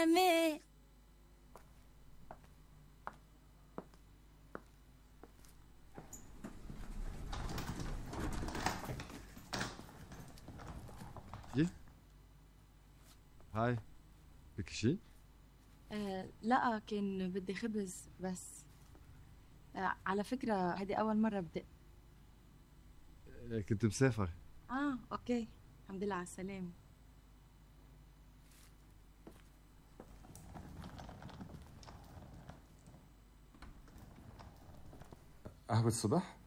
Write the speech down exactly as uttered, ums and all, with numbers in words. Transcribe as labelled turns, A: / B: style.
A: مي.
B: جي هاي، بدك شي؟
A: آه لا، كان بدي خبز بس. آه على فكرة هذه أول مرة بدي.
B: آه، كنت مسافر.
A: آه أوكي، الحمد لله على السلامة.
C: قهوة الصبح؟